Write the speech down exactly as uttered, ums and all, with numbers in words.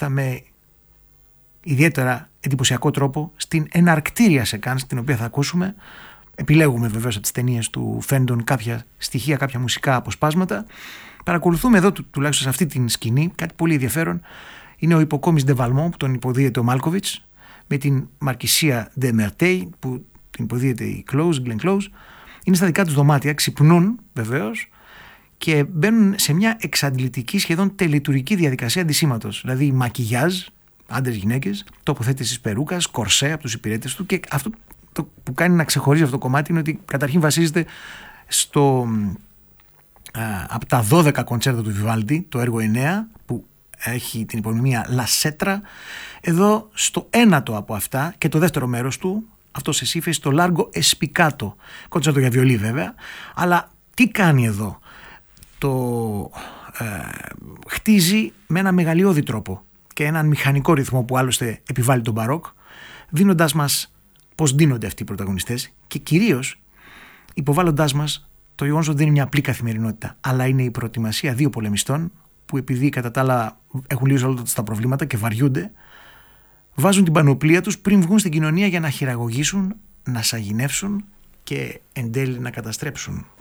μάλιστα με ιδιαίτερα εντυπωσιακό τρόπο στην εναρκτήρια σεκάνς την οποία θα ακούσουμε. Επιλέγουμε βεβαίως από τις ταινίες του Φέντον κάποια στοιχεία, κάποια μουσικά αποσπάσματα. Παρακολουθούμε εδώ του, τουλάχιστον σε αυτή την σκηνή κάτι πολύ ενδιαφέρον. Είναι ο υποκόμις Ντε Βαλμόν που τον υποδίεται ο Μάλκοβιτς με την Μαρκισία Ντε Μερτέι που την υποδίεται η Close, Glenn Close. Είναι στα δικά τους δωμάτια, ξυπνούν βεβαίως και μπαίνουν σε μια εξαντλητική σχεδόν τελετουργική διαδικασία αντισήματος. Δηλαδή μακιγιάζ, άντρες γυναίκες, τοποθέτηση περούκας, κορσέ από τους υπηρέτες του, και αυτό το που κάνει να ξεχωρίζει αυτό το κομμάτι είναι ότι καταρχήν βασίζεται στο, α, από τα δώδεκα κοντσέρτα του Βιβάλντι, το έργο εννέα που έχει την υπομνημία Λασέτρα. Εδώ στο ένατο από αυτά και το δεύτερο μέρος του, αυτό σε σύφεση, το Λάργο Εσπικάτο, κοντσέρτο για βιολί βέβαια. Αλλά τι κάνει εδώ? Το ε, χτίζει με ένα μεγαλειώδη τρόπο και έναν μηχανικό ρυθμό που άλλωστε επιβάλλει τον μπαρόκ, δίνοντάς μας πώς δίνονται αυτοί οι πρωταγωνιστές και κυρίως υποβάλλοντάς μας το γεγονός ότι δεν είναι μια απλή καθημερινότητα, αλλά είναι η προετοιμασία δύο πολεμιστών που, επειδή κατά τα άλλα έχουν λύσει όλα τα προβλήματα και βαριούνται, βάζουν την πανοπλία τους πριν βγουν στην κοινωνία για να χειραγωγήσουν, να σαγηνεύσουν και εν τέλει να καταστρέψουν.